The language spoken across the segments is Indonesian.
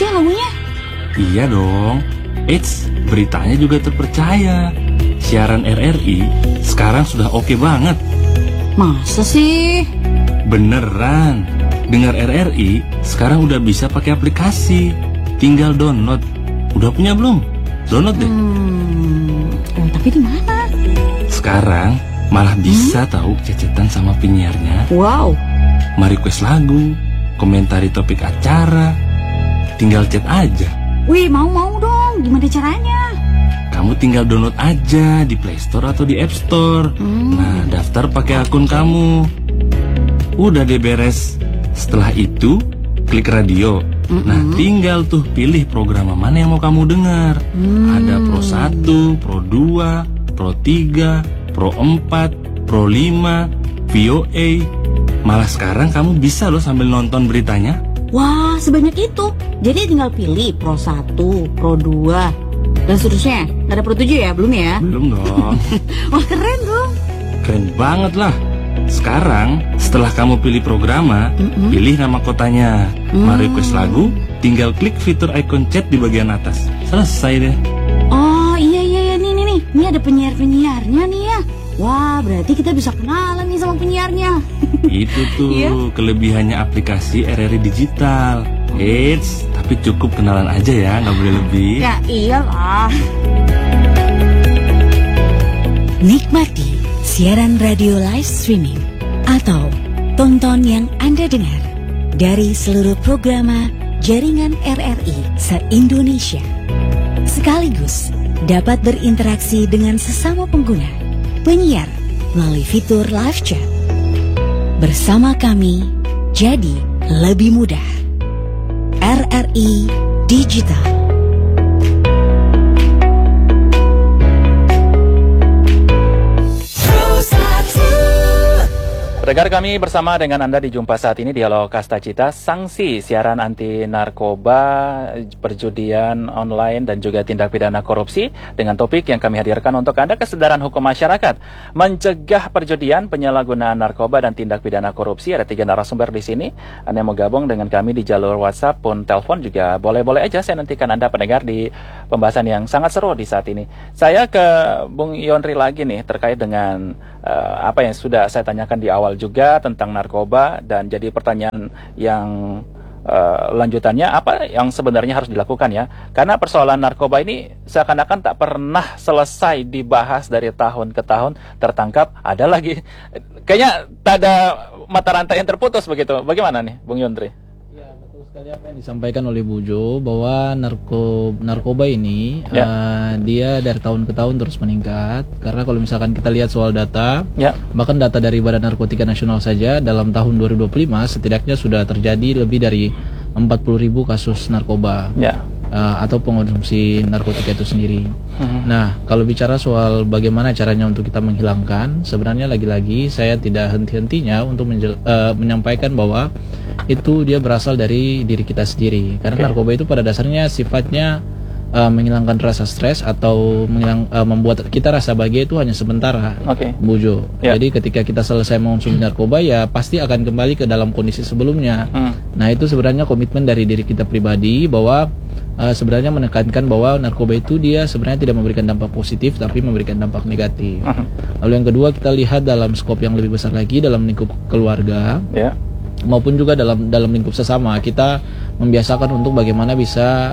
ngomongnya? Iya dong. Eits, beritanya juga terpercaya. Siaran RRI sekarang sudah oke banget. Masa sih? Beneran. Dengar RRI sekarang udah bisa pakai aplikasi. Tinggal download. Udah punya belum? Download deh. Tapi di mana? Sekarang malah bisa tahu cecetan sama penyiarnya. Wow. Request lagu, komentari topik acara. Tinggal chat aja. Wih, mau dong. Gimana caranya? Kamu tinggal download aja di Play Store atau di App Store. Nah, daftar pakai akun kamu. Udah deh beres. Setelah itu, klik radio. Nah, tinggal tuh pilih program mana yang mau kamu dengar. Ada Pro 1, Pro 2, Pro 3, Pro 4, Pro 5, VOA. Malah sekarang kamu bisa loh sambil nonton beritanya. Wah, sebanyak itu. Jadi tinggal pilih Pro 1, Pro 2, dan seterusnya. Nggak ada Pro 7 ya? Belum ya? Belum dong. Wah, keren dong. Keren banget lah. Sekarang setelah kamu pilih programa, pilih nama kotanya, request lagu, tinggal klik fitur icon chat di bagian atas. Selesai deh. Oh iya nih. Ini ada penyiarnya nih ya. Wah, berarti kita bisa kenalan nih sama penyiarnya. Itu tuh kelebihannya aplikasi RRI Digital. Eits, tapi cukup kenalan aja ya, nggak boleh lebih. Ya iyalah. Nikmati siaran radio live streaming atau tonton yang Anda dengar dari seluruh programa jaringan RRI se-Indonesia. Sekaligus dapat berinteraksi dengan sesama pengguna, penyiar melalui fitur live chat. Bersama kami, jadi lebih mudah. RRI Digital. Pendengar kami bersama dengan Anda di Jumpa saat ini Dialog Kasta Cita, sanksi siaran anti narkoba, perjudian online dan juga tindak pidana korupsi dengan topik yang kami hadirkan untuk Anda, kesadaran hukum masyarakat, mencegah perjudian, penyalahgunaan narkoba dan tindak pidana korupsi. Ada 3 narasumber di sini. Anda yang mau gabung dengan kami di jalur WhatsApp pun telepon juga boleh-boleh aja. Saya nantikan Anda pendengar di pembahasan yang sangat seru di saat ini. Saya ke Bung Yonri lagi nih terkait dengan apa yang sudah saya tanyakan di awal juga tentang narkoba, dan jadi pertanyaan yang lanjutannya apa yang sebenarnya harus dilakukan ya, karena persoalan narkoba ini seakan-akan tak pernah selesai dibahas dari tahun ke tahun, tertangkap ada lagi, kayaknya tak ada mata rantai yang terputus begitu. Bagaimana nih Bung Yondri? Ya, betul sekali apa yang disampaikan oleh Bu Jo, bahwa narkoba ini dia dari tahun ke tahun terus meningkat. Karena kalau misalkan kita lihat soal data, bahkan data dari Badan Narkotika Nasional saja dalam tahun 2025 setidaknya sudah terjadi lebih dari 40.000 kasus narkoba atau pengonsumsi narkotika itu sendiri. Nah, kalau bicara soal bagaimana caranya untuk kita menghilangkan, sebenarnya lagi-lagi saya tidak henti-hentinya untuk menyampaikan bahwa itu dia berasal dari diri kita sendiri. Karena narkoba itu pada dasarnya sifatnya menghilangkan rasa stres atau membuat kita rasa bahagia itu hanya sementara, Bu Jo. Jadi ketika kita selesai mengonsumsi narkoba, ya pasti akan kembali ke dalam kondisi sebelumnya. Nah, itu sebenarnya komitmen dari diri kita pribadi bahwa sebenarnya menekankan bahwa narkoba itu dia sebenarnya tidak memberikan dampak positif tapi memberikan dampak negatif. Lalu yang kedua, kita lihat dalam skop yang lebih besar lagi, dalam lingkup keluarga maupun juga dalam lingkup sesama, kita membiasakan untuk bagaimana bisa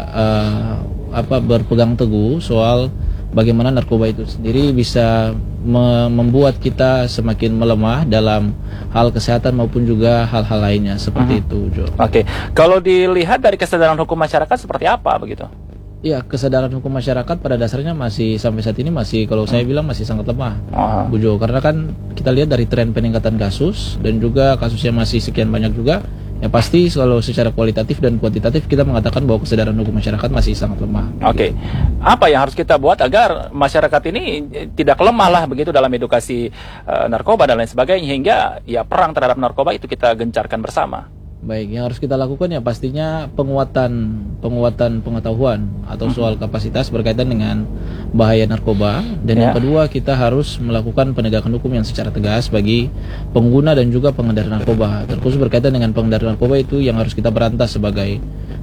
berpegang teguh soal bagaimana narkoba itu sendiri bisa membuat kita semakin melemah dalam hal kesehatan maupun juga hal-hal lainnya seperti itu, Jo. Kalau dilihat dari kesadaran hukum masyarakat seperti apa begitu? Ya, kesadaran hukum masyarakat pada dasarnya masih sampai saat ini masih, kalau saya bilang masih sangat lemah, Bu Jo. Karena kan kita lihat dari tren peningkatan kasus dan juga kasusnya masih sekian banyak juga. Ya pasti kalau secara kualitatif dan kuantitatif kita mengatakan bahwa kesadaran hukum masyarakat masih sangat lemah. Apa yang harus kita buat agar masyarakat ini tidak lemah lah begitu dalam edukasi narkoba dan lain sebagainya, hingga ya perang terhadap narkoba itu kita gencarkan bersama? Baik, yang harus kita lakukan ya pastinya penguatan pengetahuan atau soal kapasitas berkaitan dengan bahaya narkoba, dan yang kedua kita harus melakukan penegakan hukum yang secara tegas bagi pengguna dan juga pengedar narkoba. Terkhusus berkaitan dengan pengedar narkoba itu yang harus kita berantas sebagai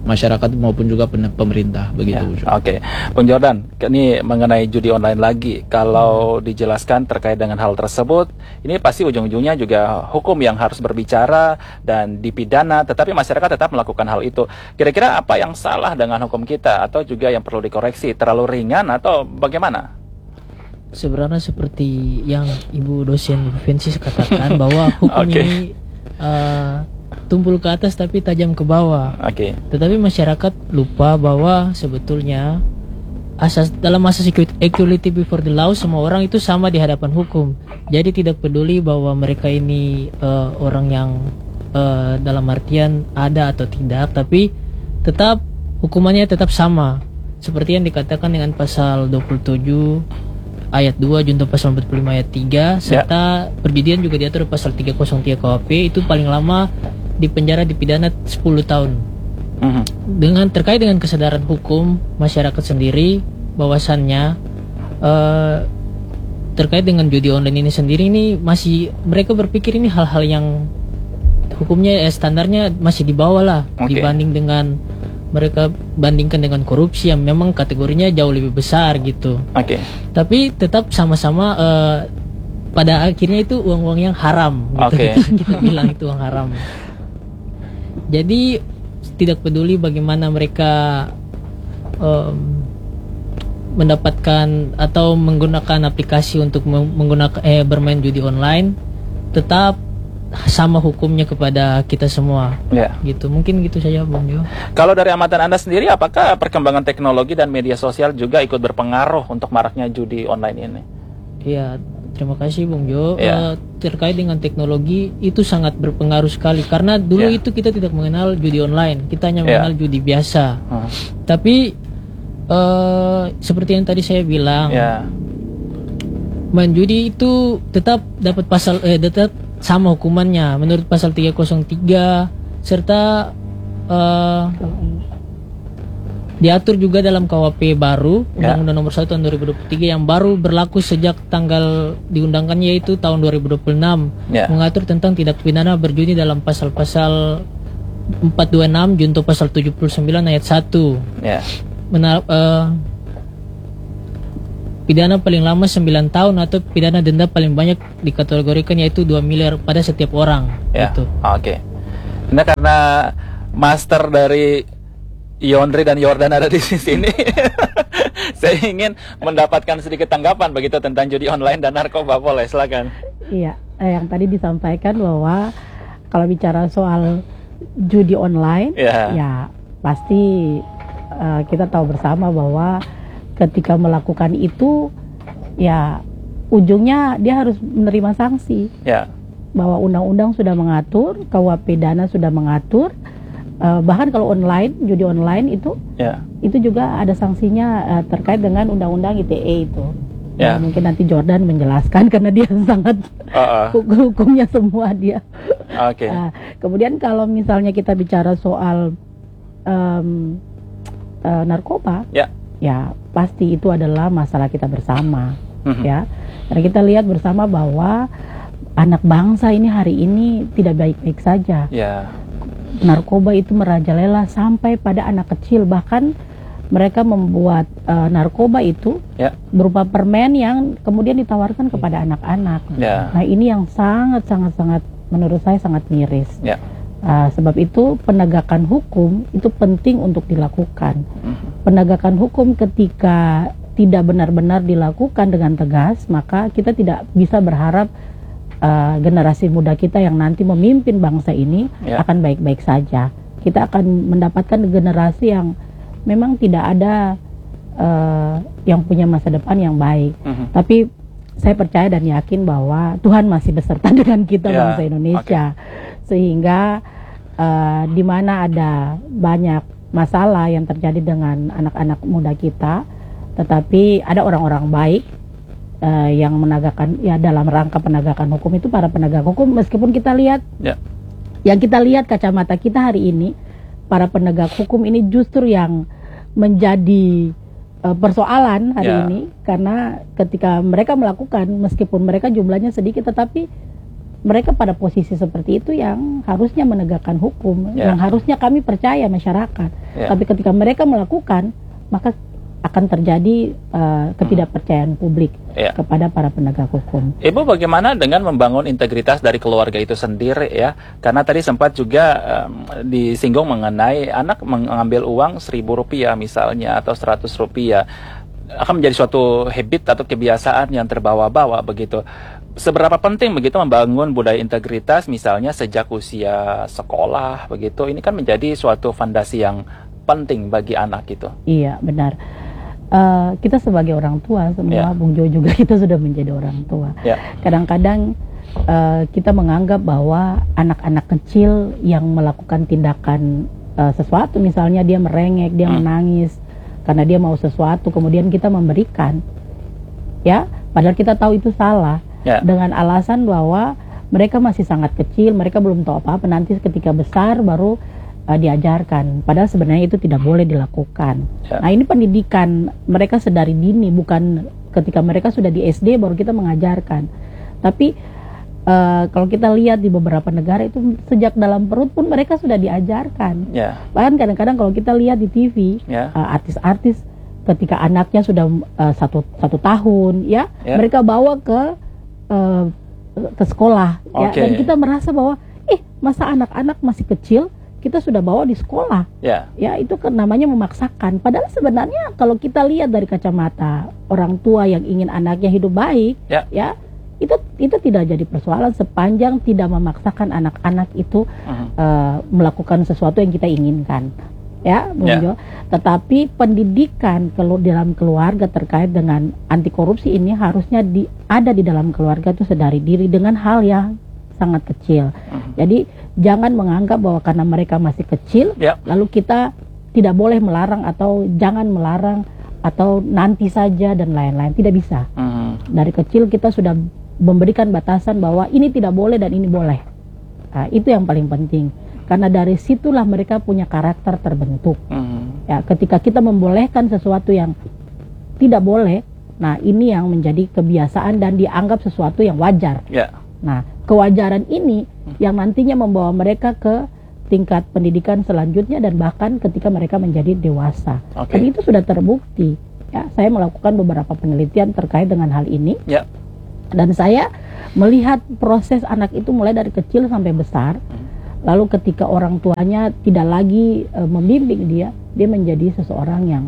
masyarakat maupun juga pemerintah begitu. Ya, Oke, Bung Jordan, ini mengenai judi online lagi. Kalau dijelaskan terkait dengan hal tersebut, ini pasti ujung-ujungnya juga hukum yang harus berbicara dan dipidana, tetapi masyarakat tetap melakukan hal itu. Kira-kira apa yang salah dengan hukum kita atau juga yang perlu dikoreksi? Terlalu ringan atau bagaimana? Sebenarnya seperti yang Ibu dosen Vensis katakan bahwa hukum ini tumpul ke atas tapi tajam ke bawah. Tetapi masyarakat lupa bahwa sebetulnya dalam asas equality before the law, semua orang itu sama di hadapan hukum. Jadi tidak peduli bahwa mereka ini orang yang dalam artian ada atau tidak, tapi tetap hukumannya tetap sama. Seperti yang dikatakan dengan pasal 27 ayat 2 junto pasal 45 ayat 3 serta perjudian juga diatur pasal 303 KUHP, itu paling lama di penjara dipidana 10 tahun. Dengan terkait dengan kesadaran hukum masyarakat sendiri, bahwasannya terkait dengan judi online ini sendiri, ini masih mereka berpikir ini hal-hal yang hukumnya standarnya masih di bawah lah dibanding dengan mereka bandingkan dengan korupsi yang memang kategorinya jauh lebih besar gitu. Tapi tetap sama-sama pada akhirnya itu uang-uang yang haram gitu. Kita bilang itu uang haram. Jadi tidak peduli bagaimana mereka mendapatkan atau menggunakan aplikasi untuk menggunakan bermain judi online, tetap sama hukumnya kepada kita semua. Gitu. Mungkin gitu saja Bung Jo. Kalau dari amatan Anda sendiri, apakah perkembangan teknologi dan media sosial juga ikut berpengaruh untuk maraknya judi online ini? Iya, terima kasih Bung Jo. Terkait dengan teknologi itu sangat berpengaruh sekali, karena dulu itu kita tidak mengenal judi online, kita hanya mengenal judi biasa. Tapi seperti yang tadi saya bilang, main judi itu tetap dapat pasal tetap sama hukumannya menurut pasal 303 serta diatur juga dalam KUHP baru Undang-Undang Nomor 1 Tahun 2023 yang baru berlaku sejak tanggal diundangkannya yaitu tahun 2026, mengatur tentang tindak pidana berjudi dalam pasal-pasal 426 junto pasal 79 ayat 1. Pidana paling lama 9 tahun atau pidana denda paling banyak dikategorikan yaitu 2 miliar pada setiap orang. Gitu. Nah, karena master dari Yondri dan Jordan ada di sini, saya ingin mendapatkan sedikit tanggapan begitu tentang judi online dan narkoba. Boleh, silakan. Iya, yang tadi disampaikan bahwa kalau bicara soal judi online, ya pasti kita tahu bersama bahwa ketika melakukan itu, ya ujungnya dia harus menerima sanksi. Bahwa undang-undang sudah mengatur, KUHP pidana sudah mengatur. Bahkan kalau online, judi online itu juga ada sanksinya terkait dengan undang-undang ITE itu. Mungkin nanti Jordan menjelaskan karena dia sangat hukumnya semua dia. Kemudian kalau misalnya kita bicara soal narkoba, ya pasti itu adalah masalah kita bersama, ya. Karena kita lihat bersama bahwa anak bangsa ini hari ini tidak baik-baik saja. Narkoba itu merajalela sampai pada anak kecil, bahkan mereka membuat narkoba itu berupa permen yang kemudian ditawarkan kepada anak-anak. Nah, ini yang sangat menurut saya sangat miris. Sebab itu penegakan hukum itu penting untuk dilakukan. Penegakan hukum ketika tidak benar-benar dilakukan dengan tegas, maka kita tidak bisa berharap generasi muda kita yang nanti memimpin bangsa ini akan baik-baik saja. Kita akan mendapatkan generasi yang memang tidak ada yang punya masa depan yang baik. Tapi saya percaya dan yakin bahwa Tuhan masih beserta dengan kita bangsa Indonesia. Sehingga di mana ada banyak masalah yang terjadi dengan anak-anak muda kita, tetapi ada orang-orang baik yang menegakkan, ya dalam rangka penegakan hukum itu para penegak hukum, meskipun kita lihat yang kita lihat kacamata kita hari ini, para penegak hukum ini justru yang menjadi persoalan hari ini, karena ketika mereka melakukan, meskipun mereka jumlahnya sedikit, tetapi mereka pada posisi seperti itu yang harusnya menegakkan hukum, yang harusnya kami percaya masyarakat. Tapi ketika mereka melakukan, maka akan terjadi ketidakpercayaan publik kepada para penegak hukum. Ibu, bagaimana dengan membangun integritas dari keluarga itu sendiri ya? Karena tadi sempat juga disinggung mengenai anak mengambil uang Rp1.000 misalnya atau Rp100 akan menjadi suatu habit atau kebiasaan yang terbawa-bawa begitu. Seberapa penting begitu membangun budaya integritas misalnya sejak usia sekolah begitu? Ini kan menjadi suatu fondasi yang penting bagi anak itu. Iya, benar. Kita sebagai orang tua semua, Bung Jo juga kita sudah menjadi orang tua. Kadang-kadang kita menganggap bahwa anak-anak kecil yang melakukan tindakan sesuatu, misalnya dia merengek, dia menangis karena dia mau sesuatu, kemudian kita memberikan, ya, padahal kita tahu itu salah. Dengan alasan bahwa mereka masih sangat kecil, mereka belum tahu apa-apa, nanti ketika besar baru diajarkan. Padahal sebenarnya itu tidak boleh dilakukan. Nah, ini pendidikan mereka sedari dini, bukan ketika mereka sudah di SD baru kita mengajarkan. Tapi kalau kita lihat di beberapa negara itu sejak dalam perut pun mereka sudah diajarkan. Bahkan kadang-kadang kalau kita lihat di TV, artis-artis ketika anaknya sudah satu tahun, mereka bawa ke sekolah, dan kita merasa bahwa masa anak-anak masih kecil kita sudah bawa di sekolah, ya itu kan namanya memaksakan. Padahal sebenarnya kalau kita lihat dari kacamata orang tua yang ingin anaknya hidup baik, itu tidak jadi persoalan sepanjang tidak memaksakan anak-anak itu melakukan sesuatu yang kita inginkan, ya, Bung Jo. Tetapi pendidikan dalam keluarga terkait dengan anti korupsi ini harusnya ada di dalam keluarga itu sedari diri dengan hal yang sangat kecil. Jadi jangan menganggap bahwa karena mereka masih kecil, lalu kita tidak boleh melarang atau jangan melarang atau nanti saja dan lain-lain. Tidak bisa. Dari kecil kita sudah memberikan batasan bahwa ini tidak boleh dan ini boleh. Nah, itu yang paling penting. Karena dari situlah mereka punya karakter terbentuk. Ya, ketika kita membolehkan sesuatu yang tidak boleh, nah ini yang menjadi kebiasaan dan dianggap sesuatu yang wajar. Nah, kewajaran ini yang nantinya membawa mereka ke tingkat pendidikan selanjutnya dan bahkan ketika mereka menjadi dewasa. Dan itu sudah terbukti. Ya, saya melakukan beberapa penelitian terkait dengan hal ini. Dan saya melihat proses anak itu mulai dari kecil sampai besar. Lalu ketika orang tuanya tidak lagi membimbing dia menjadi seseorang yang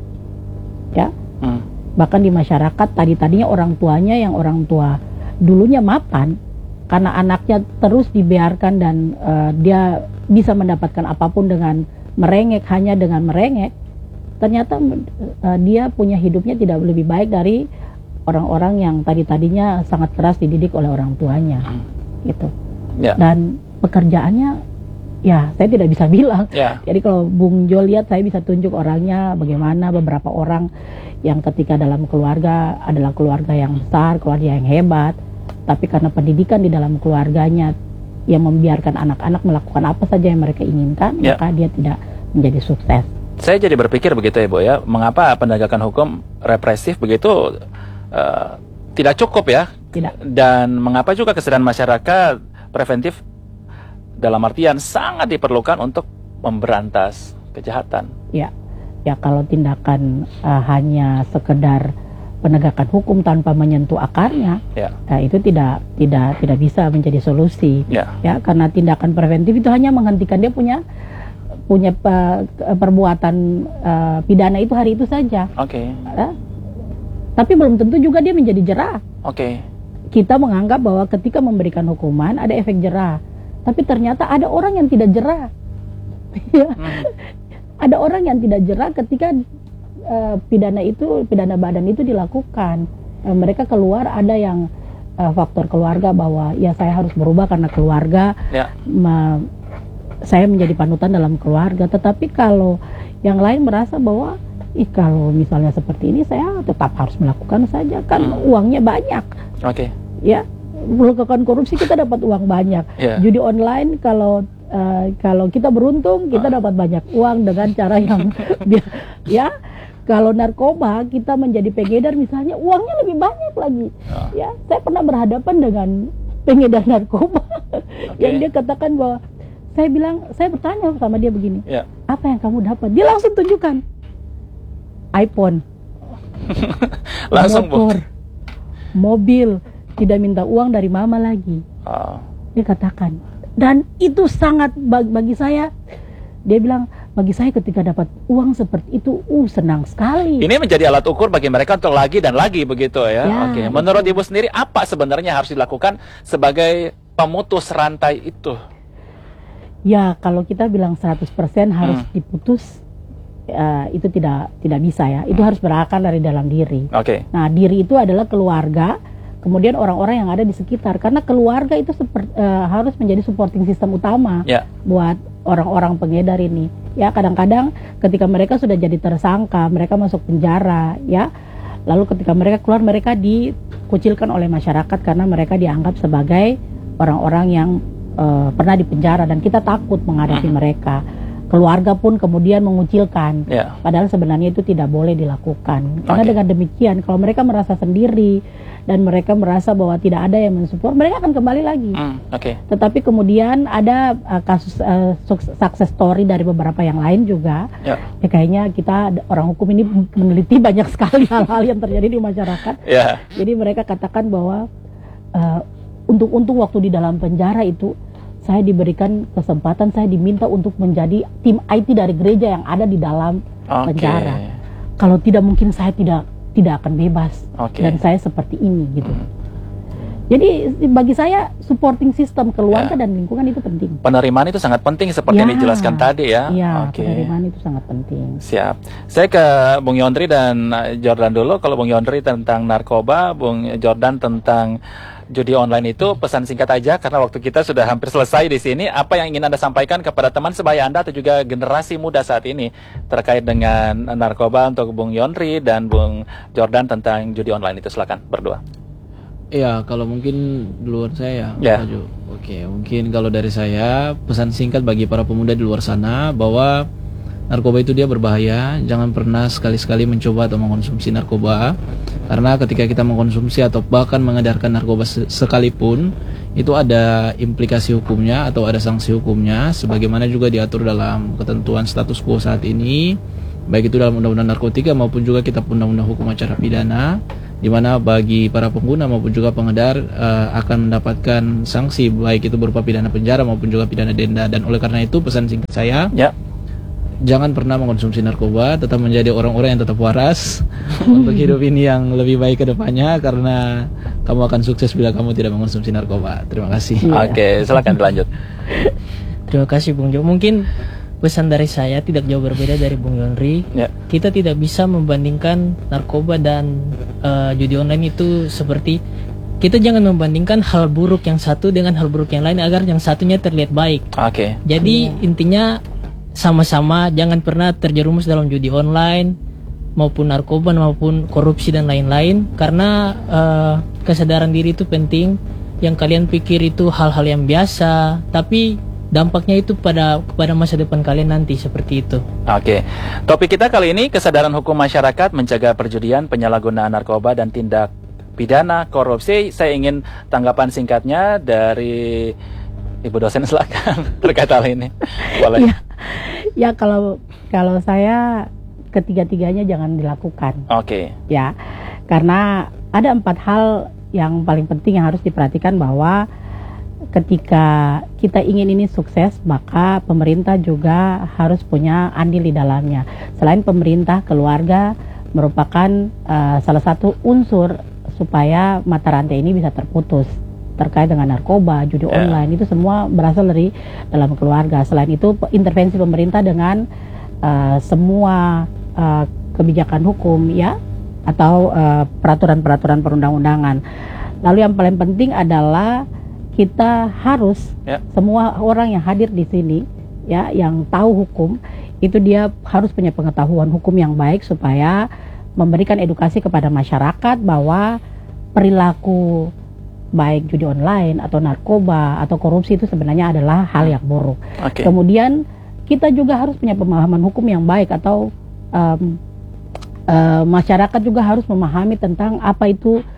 bahkan di masyarakat tadinya orang tuanya yang orang tua dulunya mapan, karena anaknya terus dibiarkan dan dia bisa mendapatkan apapun dengan merengek, hanya dengan merengek, ternyata dia punya hidupnya tidak lebih baik dari orang-orang yang tadinya sangat keras dididik oleh orang tuanya, gitu. Dan pekerjaannya, ya saya tidak bisa bilang. Jadi kalau Bung Jo lihat, saya bisa tunjuk orangnya bagaimana. Beberapa orang yang ketika dalam keluarga adalah keluarga yang besar, keluarga yang hebat, tapi karena pendidikan di dalam keluarganya yang membiarkan anak-anak melakukan apa saja yang mereka inginkan, maka dia tidak menjadi sukses. Saya jadi berpikir begitu ya, Bu ya, mengapa penegakan hukum represif begitu tidak cukup ya? Tidak. Dan mengapa juga kesadaran masyarakat preventif dalam artian sangat diperlukan untuk memberantas kejahatan? Ya kalau tindakan hanya sekedar penegakan hukum tanpa menyentuh akarnya, itu tidak bisa menjadi solusi. Ya, karena tindakan preventif itu hanya menghentikan dia punya perbuatan pidana itu hari itu saja. Tapi belum tentu juga dia menjadi jera. Kita menganggap bahwa ketika memberikan hukuman ada efek jera, tapi ternyata ada orang yang tidak jera. Ada orang yang tidak jera ketika pidana badan itu dilakukan. Mereka keluar, ada yang faktor keluarga bahwa ya saya harus berubah karena keluarga, saya menjadi panutan dalam keluarga. Tetapi kalau yang lain merasa bahwa kalau misalnya seperti ini saya tetap harus melakukan saja, kan uangnya banyak. Ya, melakukan korupsi kita dapat uang banyak. Judi online kalau kita beruntung kita dapat banyak uang dengan cara yang ya. Kalau narkoba kita menjadi pengedar misalnya, uangnya lebih banyak lagi. Ya, saya pernah berhadapan dengan pengedar narkoba. Yang dia katakan bahwa saya bertanya sama dia begini, apa yang kamu dapat? Dia langsung tunjukkan iPhone, langsung motor, mobil, tidak minta uang dari mama lagi. Dia katakan, dan itu sangat bagi saya. Dia bilang, bagi saya ketika dapat uang seperti itu, senang sekali. Ini menjadi alat ukur bagi mereka untuk lagi dan lagi begitu ya. Oke. Menurut Ibu sendiri, apa sebenarnya harus dilakukan sebagai pemutus rantai itu? Ya, kalau kita bilang 100% harus diputus, itu tidak bisa ya. Itu harus berakar dari dalam diri. Nah, diri itu adalah keluarga, kemudian orang-orang yang ada di sekitar. Karena keluarga itu harus menjadi supporting system utama buat orang-orang pengedar ini. Ya, kadang-kadang ketika mereka sudah jadi tersangka, mereka masuk penjara, ya. Lalu ketika mereka keluar, mereka dikucilkan oleh masyarakat karena mereka dianggap sebagai orang-orang yang pernah dipenjara, dan kita takut menghadapi mereka. Keluarga pun kemudian mengucilkan, padahal sebenarnya itu tidak boleh dilakukan. Karena dengan demikian, kalau mereka merasa sendiri dan mereka merasa bahwa tidak ada yang mensupport, mereka akan kembali lagi. Tetapi kemudian ada kasus success story dari beberapa yang lain juga. Kayaknya kita orang hukum ini meneliti banyak sekali hal-hal yang terjadi di masyarakat. Jadi mereka katakan bahwa untung waktu di dalam penjara itu saya diberikan kesempatan, saya diminta untuk menjadi tim IT dari gereja yang ada di dalam penjara. Kalau tidak, mungkin saya tidak akan bebas. Dan saya seperti ini gitu. Jadi bagi saya supporting system keluarga dan lingkungan itu penting. Penerimaan itu sangat penting seperti yang dijelaskan tadi ya. Penerimaan itu sangat penting. Siap. Saya ke Bung Yondri dan Jordan dulu. Kalau Bung Yondri tentang narkoba, Bung Jordan tentang judi online itu, pesan singkat aja karena waktu kita sudah hampir selesai di sini. Apa yang ingin Anda sampaikan kepada teman sebaya Anda atau juga generasi muda saat ini terkait dengan narkoba untuk Bung Yondri dan Bung Jordan tentang judi online itu? Silakan berdua. Ya, kalau mungkin duluan saya. Oke, mungkin kalau dari saya pesan singkat bagi para pemuda di luar sana bahwa narkoba itu dia berbahaya. Jangan pernah sekali-sekali mencoba atau mengkonsumsi narkoba, karena ketika kita mengkonsumsi atau bahkan mengedarkan narkoba sekalipun, itu ada implikasi hukumnya atau ada sanksi hukumnya, sebagaimana juga diatur dalam ketentuan status quo saat ini, baik itu dalam Undang-Undang Narkotika maupun juga Kitab Undang-Undang Hukum Acara Pidana, di mana bagi para pengguna maupun juga pengedar akan mendapatkan sanksi, baik itu berupa pidana penjara maupun juga pidana denda. Dan oleh karena itu pesan singkat saya, jangan pernah mengkonsumsi narkoba, tetap menjadi orang-orang yang tetap waras untuk hidup ini yang lebih baik ke depannya, karena kamu akan sukses bila kamu tidak mengkonsumsi narkoba. Terima kasih. Oke, silakan dilanjut. Terima kasih Bung Jo. Mungkin pesan dari saya tidak jauh berbeda dari Bung Yondri. Kita tidak bisa membandingkan narkoba dan judi online itu seperti, kita jangan membandingkan hal buruk yang satu dengan hal buruk yang lain agar yang satunya terlihat baik. Jadi intinya sama-sama jangan pernah terjerumus dalam judi online maupun narkoba maupun korupsi dan lain-lain, karena kesadaran diri itu penting. Yang kalian pikir itu hal-hal yang biasa, tapi dampaknya itu kepada masa depan kalian nanti, seperti itu. Topik kita kali ini kesadaran hukum masyarakat mencegah perjudian, penyalahgunaan narkoba dan tindak pidana korupsi. Saya ingin tanggapan singkatnya dari Ibu dosen, silakan terkait hal ini. Boleh. Ya, kalau saya ketiga-tiganya jangan dilakukan. Ya, karena ada 4 hal yang paling penting yang harus diperhatikan, bahwa ketika kita ingin ini sukses, maka pemerintah juga harus punya andil di dalamnya. Selain pemerintah, keluarga merupakan salah satu unsur supaya mata rantai ini bisa terputus. Terkait dengan narkoba, judi online, itu semua berasal dari dalam keluarga. Selain itu, intervensi pemerintah dengan semua kebijakan hukum, ya, atau peraturan-peraturan perundang-undangan. Lalu yang paling penting adalah kita harus semua orang yang hadir di sini, ya, yang tahu hukum, itu dia harus punya pengetahuan hukum yang baik supaya memberikan edukasi kepada masyarakat bahwa perilaku baik judi online atau narkoba atau korupsi itu sebenarnya adalah hal yang buruk. Kemudian kita juga harus punya pemahaman hukum yang baik, atau masyarakat juga harus memahami tentang apa itu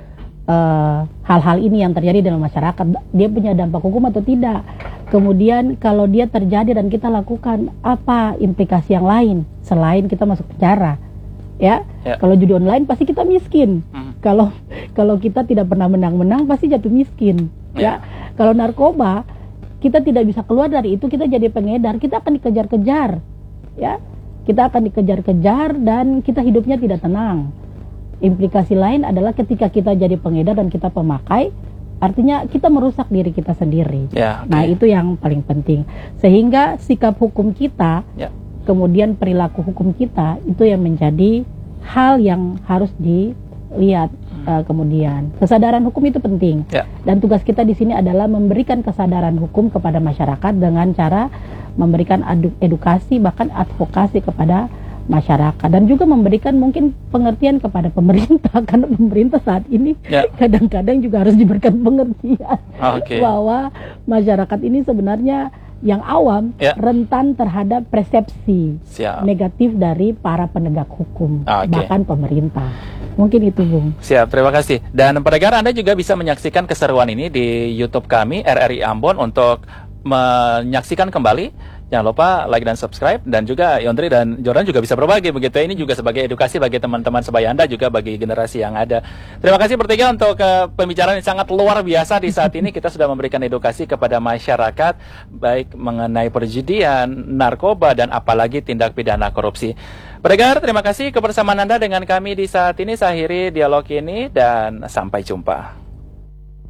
hal-hal ini yang terjadi dalam masyarakat, dia punya dampak hukum atau tidak. Kemudian kalau dia terjadi dan kita lakukan, apa implikasi yang lain selain kita masuk penjara? Ya. Kalau judi online pasti kita miskin. Kalau kita tidak pernah menang-menang pasti jatuh miskin. Ya. Kalau narkoba kita tidak bisa keluar dari itu, kita jadi pengedar, kita akan dikejar-kejar. Ya. Kita akan dikejar-kejar dan kita hidupnya tidak tenang. Implikasi lain adalah ketika kita jadi pengedar dan kita pemakai, artinya kita merusak diri kita sendiri. Nah, itu yang paling penting. Sehingga sikap hukum kita, kemudian perilaku hukum kita, itu yang menjadi hal yang harus dilihat. Kemudian kesadaran hukum itu penting. Dan tugas kita di sini adalah memberikan kesadaran hukum kepada masyarakat dengan cara memberikan edukasi, bahkan advokasi kepada masyarakat, dan juga memberikan mungkin pengertian kepada pemerintah, karena pemerintah saat ini kadang-kadang juga harus diberikan pengertian bahwa masyarakat ini sebenarnya yang awam rentan terhadap persepsi negatif dari para penegak hukum, bahkan pemerintah. Mungkin itu, Bung. Siap, terima kasih. Dan pendengar, Anda juga bisa menyaksikan keseruan ini di YouTube kami RRI Ambon. Untuk menyaksikan kembali, jangan lupa like dan subscribe, dan juga Yondri dan Jordan juga bisa berbagi begitu. Ini juga sebagai edukasi bagi teman-teman sebaya Anda, juga bagi generasi yang ada. Terima kasih bertiga untuk pembicaraan yang sangat luar biasa di saat ini. Kita sudah memberikan edukasi kepada masyarakat baik mengenai perjudian, narkoba, dan apalagi tindak pidana korupsi. Pendengar, terima kasih kebersamaan Anda dengan kami di saat ini. Saya akhiri dialog ini dan sampai jumpa.